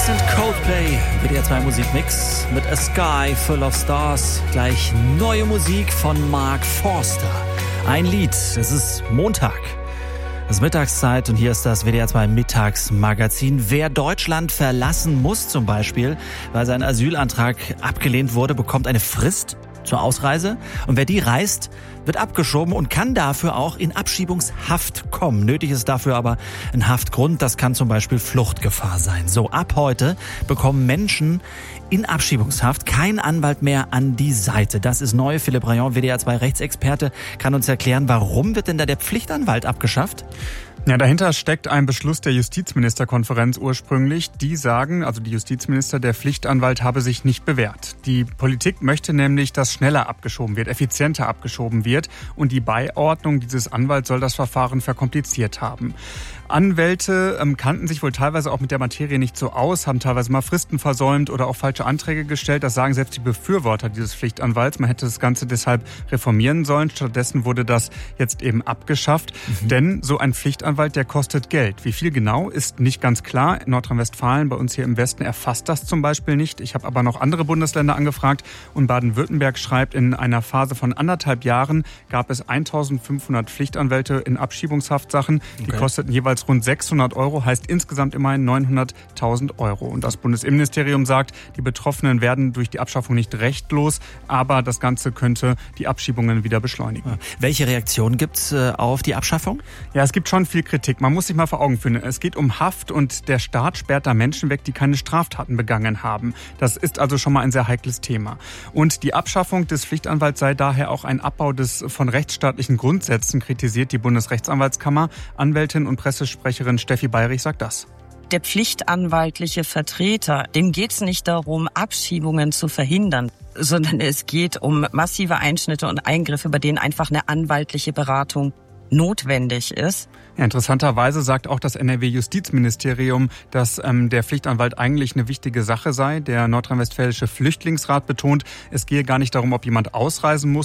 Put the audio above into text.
Das sind Coldplay, WDR 2 Musikmix mit A Sky Full of Stars. Gleich neue Musik von Mark Forster. Ein Lied, es ist Montag. Es ist Mittagszeit und hier ist das WDR 2 Mittagsmagazin. Wer Deutschland verlassen muss zum Beispiel, weil sein Asylantrag abgelehnt wurde, bekommt eine Frist zur Ausreise. Und wer die reist, wird abgeschoben und kann dafür auch in Abschiebungshaft kommen. Nötig ist dafür aber ein Haftgrund. Das kann zum Beispiel Fluchtgefahr sein. So, ab heute bekommen Menschen in Abschiebungshaft kein Anwalt mehr an die Seite. Das ist neu. Philipp Rayon, WDR 2 Rechtsexperte, kann uns erklären, warum wird denn da der Pflichtanwalt abgeschafft? Ja, dahinter steckt ein Beschluss der Justizministerkonferenz ursprünglich. Die sagen, also die Justizminister, der Pflichtanwalt habe sich nicht bewährt. Die Politik möchte nämlich, dass schneller abgeschoben wird, effizienter abgeschoben wird. Und die Beiordnung dieses Anwalts soll das Verfahren verkompliziert haben. Anwälte kannten sich wohl teilweise auch mit der Materie nicht so aus, haben teilweise mal Fristen versäumt oder auch falsche Anträge gestellt. Das sagen selbst die Befürworter dieses Pflichtanwalts. Man hätte das Ganze deshalb reformieren sollen. Stattdessen wurde das jetzt eben abgeschafft. Denn so ein Pflichtanwalt, der kostet Geld. Wie viel genau, ist nicht ganz klar. In Nordrhein-Westfalen, bei uns hier im Westen, erfasst das zum Beispiel nicht. Ich habe aber noch andere Bundesländer angefragt. Und Baden-Württemberg schreibt, in einer Phase von 1,5 Jahren gab es 1.500 Pflichtanwälte in Abschiebungshaftsachen. Die kosteten jeweils rund 600 €, heißt insgesamt immerhin 900.000 €. Und das Bundesinnenministerium sagt, die Betroffenen werden durch die Abschaffung nicht rechtlos, aber das Ganze könnte die Abschiebungen wieder beschleunigen. Welche Reaktion gibt's auf die Abschaffung? Ja, es gibt schon viel Kritik. Man muss sich mal vor Augen führen. Es geht um Haft und der Staat sperrt da Menschen weg, die keine Straftaten begangen haben. Das ist also schon mal ein sehr heikles Thema. Und die Abschaffung des Pflichtanwalts sei daher auch ein Abbau von rechtsstaatlichen Grundsätzen, kritisiert die Bundesrechtsanwaltskammer. Anwältin und Pressesprecherin Steffi Bayrich sagt das. Der pflichtanwaltliche Vertreter, dem geht es nicht darum, Abschiebungen zu verhindern, sondern es geht um massive Einschnitte und Eingriffe, bei denen einfach eine anwaltliche Beratung notwendig ist. Ja, interessanterweise sagt auch das NRW-Justizministerium, dass der Pflichtanwalt eigentlich eine wichtige Sache sei. Der nordrhein-westfälische Flüchtlingsrat betont, es gehe gar nicht darum, ob jemand ausreisen muss,